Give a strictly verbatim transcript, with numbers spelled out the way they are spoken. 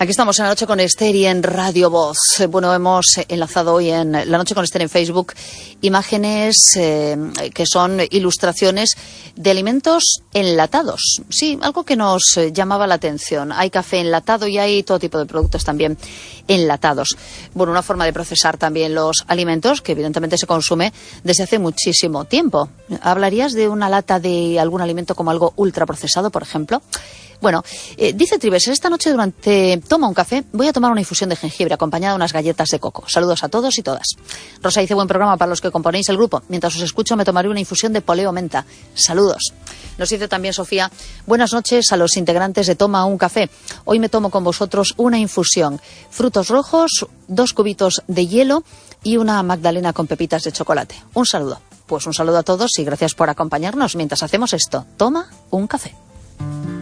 Aquí estamos en La Noche con Esther y en Radio Voz. Bueno, hemos enlazado hoy en La Noche con Esther en Facebook imágenes eh, que son ilustraciones de alimentos enlatados. Sí, algo que nos llamaba la atención. Hay café enlatado y hay todo tipo de productos también enlatados. Bueno, una forma de procesar también los alimentos que evidentemente se consume desde hace muchísimo tiempo. ¿Hablarías de una lata de algún alimento como algo ultraprocesado, por ejemplo? Bueno, eh, dice Tribes, esta noche durante Toma un café voy a tomar una infusión de jengibre acompañada de unas galletas de coco. Saludos a todos y todas. Rosa dice, buen programa para los que componéis el grupo. Mientras os escucho me tomaré una infusión de poleo menta. Saludos. Nos dice también Sofía, buenas noches a los integrantes de Toma un café. Hoy me tomo con vosotros una infusión. Frutos rojos, dos cubitos de hielo y una magdalena con pepitas de chocolate. Un saludo. Pues un saludo a todos y gracias por acompañarnos mientras hacemos esto. Toma un café.